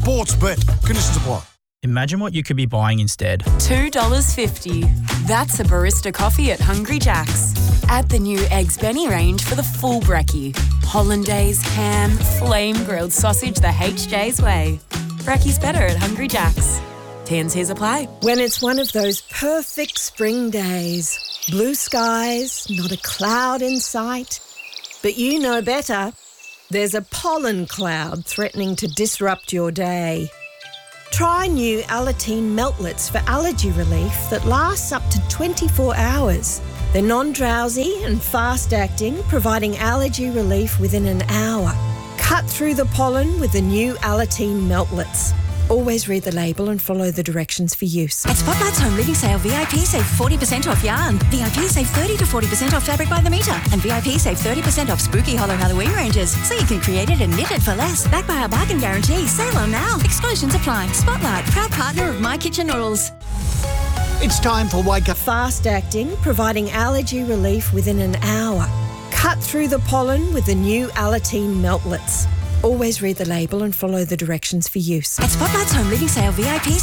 Sportsbet. Conditions apply. Imagine what you could be buying instead. $2.50. That's a barista coffee at Hungry Jack's. Add the new Eggs Benny range for the full brekkie. Hollandaise, ham, flame grilled sausage the HJ's way. Brekkie's better at Hungry Jack's. T&Cs apply. When it's one of those perfect spring days, blue skies, not a cloud in sight, but you know better, there's a pollen cloud threatening to disrupt your day. Try new Alateen Meltlets for allergy relief that lasts up to 24 hours. They're non-drowsy and fast-acting, providing allergy relief within an hour. Cut through the pollen with the new Alateen Meltlets. Always read the label and follow the directions for use. At Spotlight's Home Living Sale, VIP save 40% off yarn. VIP save 30 to 40% off fabric by the metre. And VIP save 30% off spooky Hollow Halloween ranges. So you can create it and knit it for less. Backed by our bargain guarantee. Sale on now. Exclusions apply. Spotlight, proud partner of My Kitchen Noodles. It's time for Wake Up. Fast-acting, providing allergy relief within an hour. Cut through the pollen with the new Alateen Meltlets. Always read the label and follow the directions for use. At Spotlight's Home Living Sale, VIP